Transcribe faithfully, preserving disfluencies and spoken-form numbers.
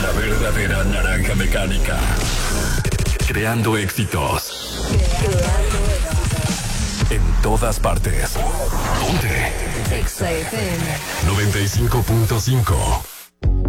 La verdadera naranja mecánica. Creando éxitos. Creando éxitos. En todas partes. Ponte. Exa F M. noventa y cinco punto cinco.